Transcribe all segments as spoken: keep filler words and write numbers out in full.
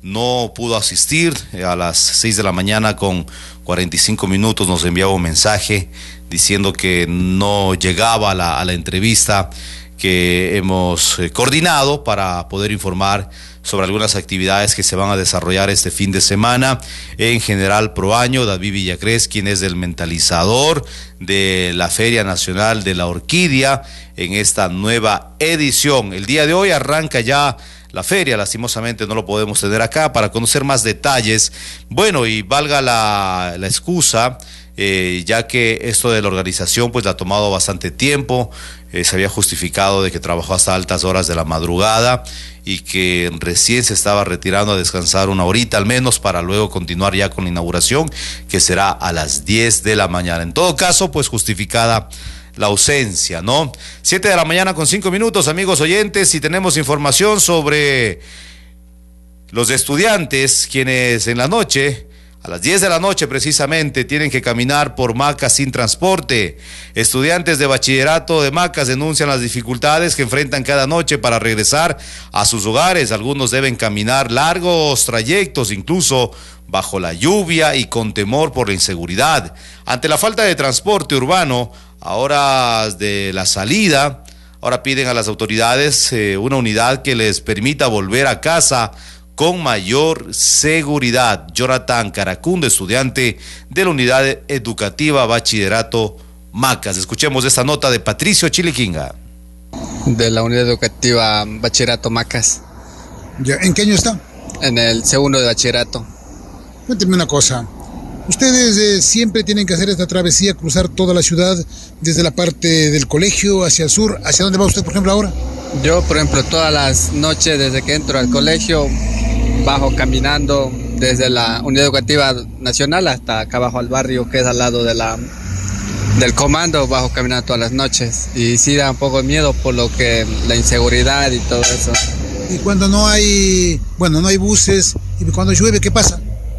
no pudo asistir. A las seis de la mañana con cuarenta y cinco minutos nos enviaba un mensaje diciendo que no llegaba a la, a la entrevista que hemos eh, coordinado para poder informar sobre algunas actividades que se van a desarrollar este fin de semana en General Proaño. David Villacrés, quien es el mentalizador de la Feria Nacional de la Orquídea en esta nueva edición. El día de hoy arranca ya la feria, lastimosamente no lo podemos tener acá para conocer más detalles. Bueno, y valga la, la excusa, eh, ya que esto de la organización pues ha tomado bastante tiempo. Eh, se había justificado de que trabajó hasta altas horas de la madrugada y que recién se estaba retirando a descansar una horita al menos para luego continuar ya con la inauguración, que será a las diez de la mañana. En todo caso, pues justificada la ausencia, ¿no? siete de la mañana con cinco minutos, amigos oyentes, y tenemos información sobre los estudiantes quienes en la noche, a las diez de la noche precisamente, tienen que caminar por Macas sin transporte. Estudiantes de bachillerato de Macas denuncian las dificultades que enfrentan cada noche para regresar a sus hogares. Algunos deben caminar largos trayectos, incluso bajo la lluvia y con temor por la inseguridad. Ante la falta de transporte urbano, a horas de la salida, ahora piden a las autoridades eh, una unidad que les permita volver a casa con mayor seguridad. Jonathan Caracundo, estudiante de la unidad educativa Bachillerato Macas. Escuchemos esta nota de Patricio Chiliquinga. De la unidad educativa Bachillerato Macas. Ya, ¿en qué año está? En el segundo de bachillerato. Cuénteme una cosa. ¿Ustedes eh, siempre tienen que hacer esta travesía, cruzar toda la ciudad desde la parte del colegio hacia el sur? ¿Hacia dónde va usted, por ejemplo, ahora? Yo, por ejemplo, todas las noches desde que entro al colegio, bajo caminando desde la Unidad Educativa Nacional hasta acá abajo al barrio, que es al lado de la, del comando, bajo caminando todas las noches. Y sí da un poco de miedo por lo que la inseguridad y todo eso. Y cuando no hay, bueno, no hay buses, y cuando llueve, ¿qué pasa?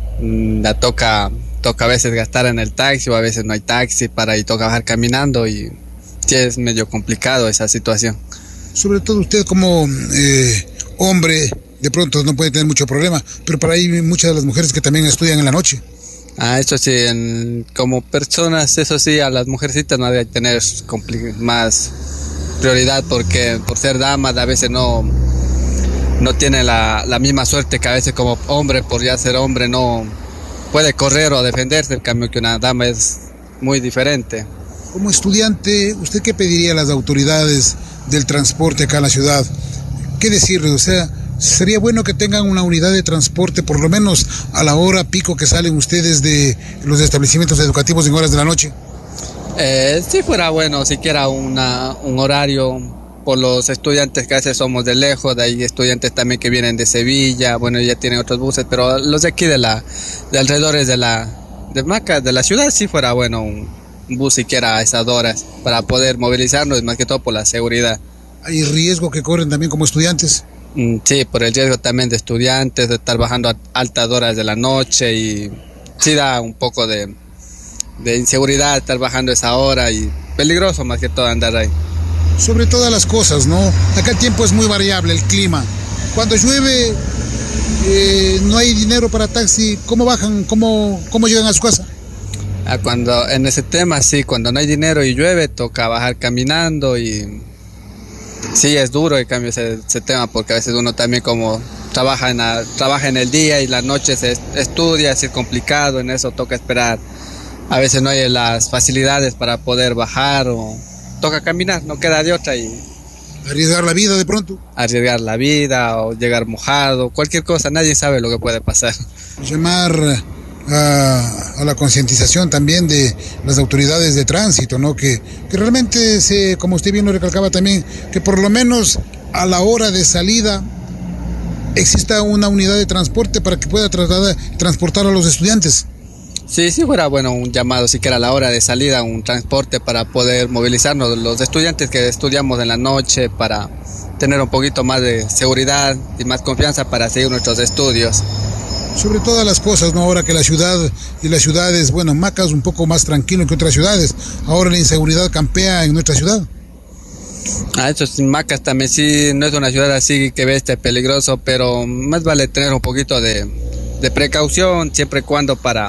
La toca... Toca a veces gastar en el taxi o a veces no hay taxi para y toca bajar caminando y sí es medio complicado esa situación. Sobre todo usted como eh, hombre, de pronto no puede tener mucho problema, pero para ahí muchas de las mujeres que también estudian en la noche. Ah, eso sí, en, como personas, eso sí, a las mujercitas no debe tener más prioridad porque por ser damas a veces no, no tiene la, la misma suerte que a veces como hombre, por ya ser hombre no puede correr o defenderse, el cambio que una dama es muy diferente. Como estudiante, ¿usted qué pediría a las autoridades del transporte acá en la ciudad? ¿Qué decirles? O sea, sería bueno que tengan una unidad de transporte, por lo menos a la hora pico que salen ustedes de los establecimientos educativos en horas de la noche. Eh, si fuera bueno, siquiera una, un horario por los estudiantes que a veces somos de lejos, de ahí estudiantes también que vienen de Sevilla, bueno, ya tienen otros buses, pero los de aquí de la, de alrededores de la, de Macas, de la ciudad, sí fuera bueno un, un bus siquiera a esas horas para poder movilizarnos, más que todo por la seguridad. ¿Hay riesgo que corren también como estudiantes? Mm, sí, por el riesgo también de estudiantes, de estar bajando a altas horas de la noche y sí da un poco de, de inseguridad estar bajando esa hora y peligroso más que todo andar ahí. Sobre todas las cosas, ¿no? Acá el tiempo es muy variable, el clima. Cuando llueve, eh, no hay dinero para taxi, ¿cómo bajan? ¿Cómo, cómo llegan a su casa? Ah, cuando, en ese tema, sí, cuando no hay dinero y llueve, toca bajar caminando y sí, es duro en cambio ese, ese tema, porque a veces uno también como trabaja en, la, trabaja en el día y la noche se estudia, es complicado, en eso toca esperar. A veces no hay las facilidades para poder bajar o toca caminar, no queda de otra y... ¿Arriesgar la vida de pronto? Arriesgar la vida o llegar mojado, cualquier cosa, nadie sabe lo que puede pasar. Llamar a, a la concientización también de las autoridades de tránsito, ¿no? Que, que realmente, se, como usted bien lo recalcaba también, que por lo menos a la hora de salida exista una unidad de transporte para que pueda tratar, transportar a los estudiantes. Sí, sí fuera bueno un llamado, siquiera a la hora de salida, un transporte para poder movilizarnos, los estudiantes que estudiamos en la noche, para tener un poquito más de seguridad y más confianza para seguir nuestros estudios. Sobre todas las cosas, ¿no? Ahora que la ciudad y las ciudades, bueno, Macas un poco más tranquilo que otras ciudades, ahora la inseguridad campea en nuestra ciudad. Ah, eso sin Macas también sí, no es una ciudad así que bestia peligroso, pero más vale tener un poquito de, de precaución, siempre y cuando para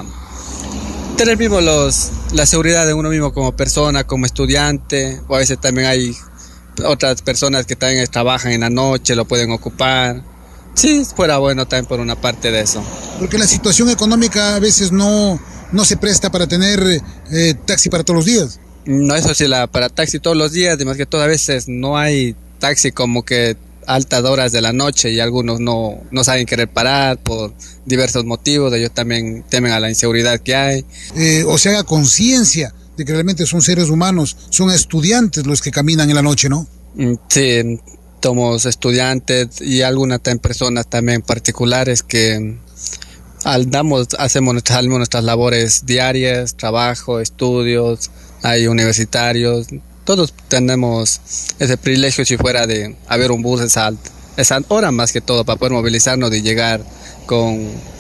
tener mismo los, la seguridad de uno mismo como persona, como estudiante, o a veces también hay otras personas que también trabajan en la noche, lo pueden ocupar. Sí, fuera bueno también por una parte de eso. Porque la situación económica a veces no, no se presta para tener eh, taxi para todos los días. No, eso sí, la, para taxi todos los días, además que todas veces no hay taxi como que altas horas de la noche y algunos no, no saben querer parar por diversos motivos, ellos también temen a la inseguridad que hay. Eh, o se haga conciencia de que realmente son seres humanos, son estudiantes los que caminan en la noche, ¿no? Sí, somos estudiantes y algunas también personas también particulares que andamos, hacemos nuestras, nuestras labores diarias, trabajo, estudios, hay universitarios. Todos tenemos ese privilegio si fuera de haber un bus esa, esa hora más que todo para poder movilizarnos y llegar con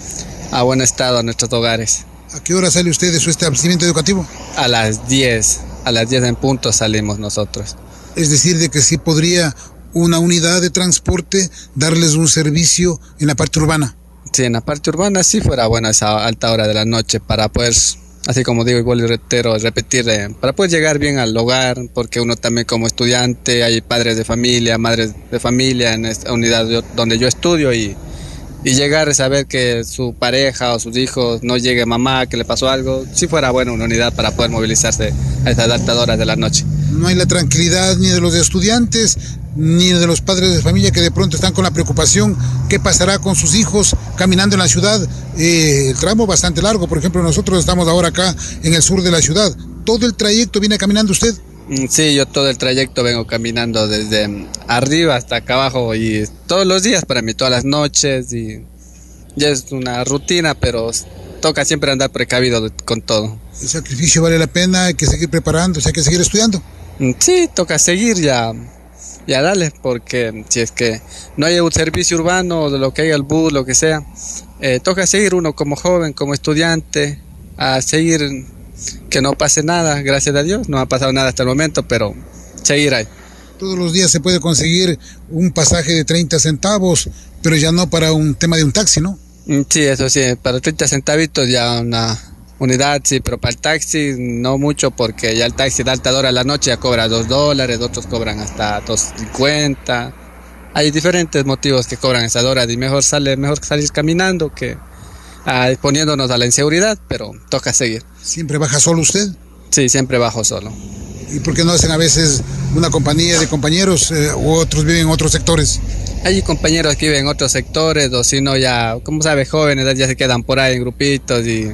a buen estado a nuestros hogares. ¿A qué hora sale usted de su establecimiento educativo? A las diez, a las diez en punto salimos nosotros. Es decir, de que sí podría una unidad de transporte darles un servicio en la parte urbana. Sí, en la parte urbana sí fuera bueno esa alta hora de la noche para poder, así como digo, igual y reitero, repetir, eh, para poder llegar bien al hogar, porque uno también como estudiante, hay padres de familia, madres de familia en esta unidad donde yo estudio y, y llegar a saber que su pareja o sus hijos no llegue mamá, que le pasó algo, si fuera bueno una unidad para poder movilizarse a esas altas horas de la noche. No hay la tranquilidad ni de los estudiantes, ni de los padres de familia que de pronto están con la preocupación qué pasará con sus hijos caminando en la ciudad. Eh, el tramo bastante largo, por ejemplo, nosotros estamos ahora acá en el sur de la ciudad. ¿Todo el trayecto viene caminando usted? Sí, yo todo el trayecto vengo caminando desde arriba hasta acá abajo y todos los días para mí, todas las noches, y ya es una rutina, pero toca siempre andar precavido con todo. El sacrificio vale la pena, hay que seguir preparándose, hay que seguir estudiando. Sí, toca seguir ya, ya dale, porque si es que no hay un servicio urbano, de lo que haya el bus, lo que sea, eh, toca seguir uno como joven, como estudiante, a seguir, que no pase nada, gracias a Dios, no ha pasado nada hasta el momento, pero seguir ahí. Todos los días se puede conseguir un pasaje de treinta centavos, pero ya no para un tema de un taxi, ¿no? Sí, eso sí, para treinta centavitos ya una unidad, sí, pero para el taxi no mucho, porque ya el taxi de alta hora a la noche ya cobra dos dólares, otros cobran hasta dos cincuenta. Hay diferentes motivos que cobran esa hora y mejor sale, mejor salir caminando que ah, poniéndonos a la inseguridad, pero toca seguir. ¿Siempre baja solo usted? Sí, siempre bajo solo. ¿Y por qué no hacen a veces una compañía de compañeros eh, u otros viven en otros sectores? Hay compañeros que viven en otros sectores, o si no ya, como sabe, jóvenes ya se quedan por ahí en grupitos y,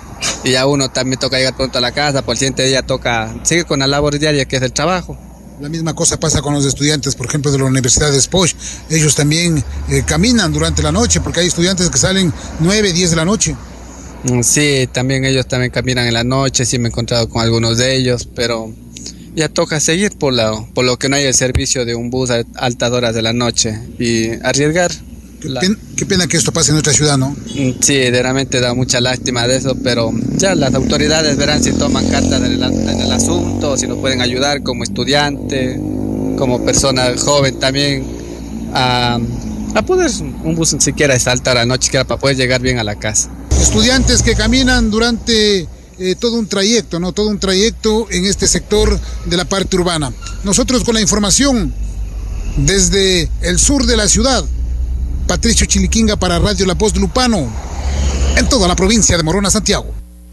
y ya uno también toca llegar pronto a la casa, por el siguiente día toca seguir con la labor diaria que es el trabajo. La misma cosa pasa con los estudiantes, por ejemplo, de la Universidad de Spoch. Ellos también eh, caminan durante la noche, porque hay estudiantes que salen nueve, diez de la noche. Sí, también ellos también caminan en la noche, sí me he encontrado con algunos de ellos, pero ya toca seguir por, la, por lo que no hay el servicio de un bus a altas horas de la noche y arriesgar. Qué, la... pen, qué pena que esto pase en nuestra ciudad, ¿no? Sí, realmente da mucha lástima de eso, pero ya las autoridades verán si toman cartas en el, en el asunto, si nos pueden ayudar como estudiante, como persona joven también, a, a poder un bus siquiera a esta alta hora de la noche, que era para poder llegar bien a la casa. Estudiantes que caminan durante eh, todo un trayecto, ¿no? Todo un trayecto en este sector de la parte urbana. Nosotros con la información desde el sur de la ciudad, Patricio Chiliquinga para Radio La Voz de Lupano, en toda la provincia de Morona, Santiago.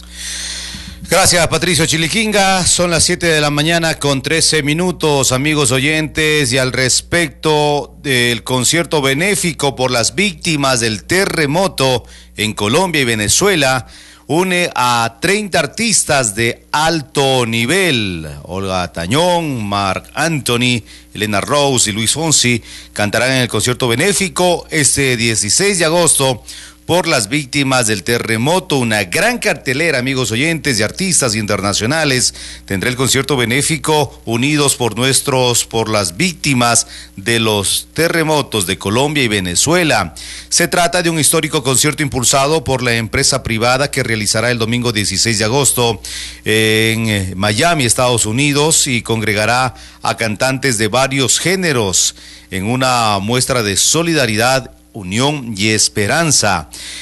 Gracias, Patricio Chiliquinga. Son las siete de la mañana con trece minutos, amigos oyentes, y al respecto del concierto benéfico por las víctimas del terremoto en Colombia y Venezuela, une a treinta artistas de alto nivel. Olga Tañón, Marc Anthony, Elena Rose y Luis Fonsi cantarán en el concierto benéfico este dieciséis de agosto por las víctimas del terremoto. Una gran cartelera, amigos oyentes, de artistas internacionales. Tendrá el concierto benéfico Unidos por Nuestros, por las víctimas de los terremotos de Colombia y Venezuela. Se trata de un histórico concierto impulsado por la empresa privada que realizará el domingo dieciséis de agosto en Miami, Estados Unidos, y congregará a cantantes de varios géneros en una muestra de solidaridad, unión y esperanza.